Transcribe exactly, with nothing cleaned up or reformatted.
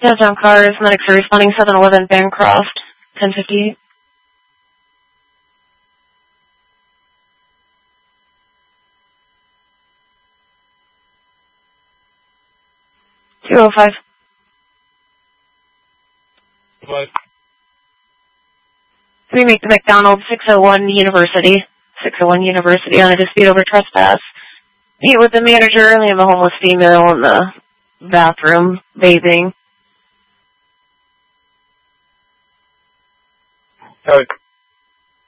Downtown cars, medics are responding, seven eleven Bancroft, ten fifty-eight. two oh five. Five. We make the McDonald, six oh one University. six oh one University on a dispute over trespass. Meet with the manager. We have a homeless female in the bathroom bathing. Copy.